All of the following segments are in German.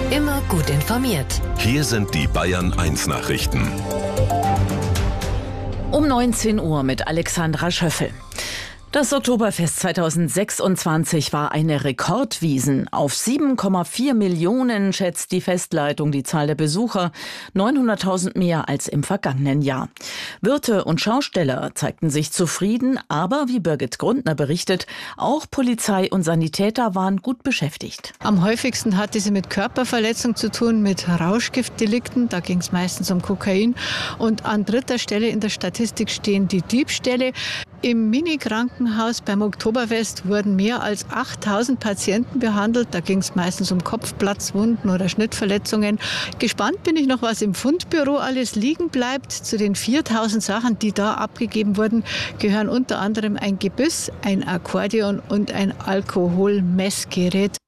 Immer gut informiert. Hier sind die Bayern 1 Nachrichten. Um 19 Uhr mit Alexandra Schöffel. Das Oktoberfest 2026 war eine Rekordwiesen. Auf 7,4 Millionen schätzt die Festleitung die Zahl der Besucher, 900.000 mehr als im vergangenen Jahr. Wirte und Schausteller zeigten sich zufrieden, aber wie Birgit Grundner berichtet, auch Polizei und Sanitäter waren gut beschäftigt. Am häufigsten hatte sie mit Körperverletzung zu tun, mit Rauschgiftdelikten, da ging es meistens um Kokain. Und an dritter Stelle in der Statistik stehen die Diebstähle. Im Mini-Krankenhaus beim Oktoberfest wurden mehr als 8.000 Patienten behandelt. Da ging es meistens um Kopfplatzwunden oder Schnittverletzungen. Gespannt bin ich noch, was im Fundbüro alles liegen bleibt. Zu den 4.000 Sachen, die da abgegeben wurden, gehören unter anderem ein Gebiss, ein Akkordeon und ein Alkoholmessgerät.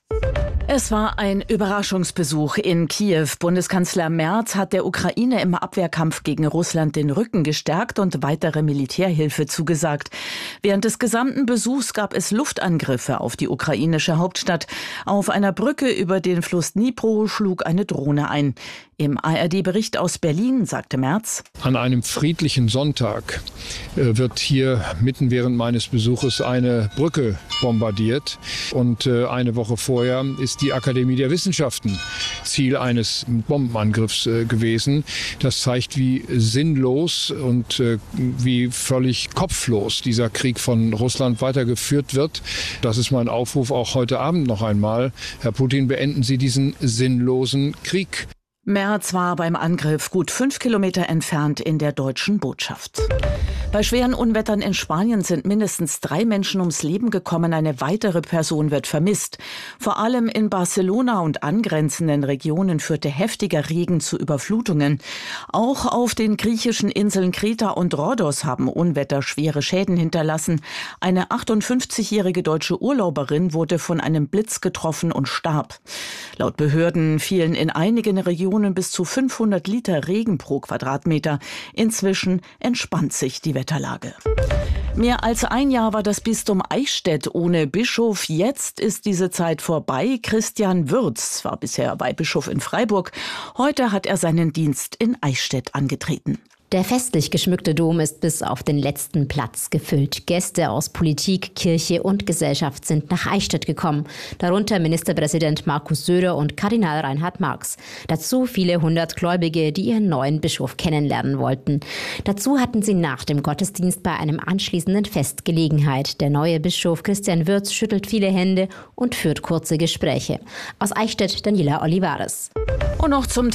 Es war ein Überraschungsbesuch in Kiew. Bundeskanzler Merz hat der Ukraine im Abwehrkampf gegen Russland den Rücken gestärkt und weitere Militärhilfe zugesagt. Während des gesamten Besuchs gab es Luftangriffe auf die ukrainische Hauptstadt. Auf einer Brücke über den Fluss Dnipro schlug eine Drohne ein. Im ARD-Bericht aus Berlin sagte Merz: An einem friedlichen Sonntag wird hier mitten während meines Besuches eine Brücke bombardiert. Und eine Woche vorher ist die Akademie der Wissenschaften Ziel eines Bombenangriffs gewesen. Das zeigt, wie sinnlos und wie völlig kopflos dieser Krieg von Russland weitergeführt wird. Das ist mein Aufruf auch heute Abend noch einmal. Herr Putin, beenden Sie diesen sinnlosen Krieg. Merz war beim Angriff gut 5 Kilometer entfernt in der deutschen Botschaft. Bei schweren Unwettern in Spanien sind mindestens 3 Menschen ums Leben gekommen. Eine weitere Person wird vermisst. Vor allem in Barcelona und angrenzenden Regionen führte heftiger Regen zu Überflutungen. Auch auf den griechischen Inseln Kreta und Rhodos haben Unwetter schwere Schäden hinterlassen. Eine 58-jährige deutsche Urlauberin wurde von einem Blitz getroffen und starb. Laut Behörden fielen in einigen Regionen bis zu 500 Liter Regen pro Quadratmeter. Inzwischen entspannt sich die Wetterlage. Mehr als ein Jahr war das Bistum Eichstätt ohne Bischof. Jetzt ist diese Zeit vorbei. Christian Würz war bisher Weihbischof in Freiburg. Heute hat er seinen Dienst in Eichstätt angetreten. Der festlich geschmückte Dom ist bis auf den letzten Platz gefüllt. Gäste aus Politik, Kirche und Gesellschaft sind nach Eichstätt gekommen. Darunter Ministerpräsident Markus Söder und Kardinal Reinhard Marx. Dazu viele 100 Gläubige, die ihren neuen Bischof kennenlernen wollten. Dazu hatten sie nach dem Gottesdienst bei einem anschließenden Fest Gelegenheit. Der neue Bischof Christian Würz schüttelt viele Hände und führt kurze Gespräche. Aus Eichstätt Daniela Olivares. Und noch zum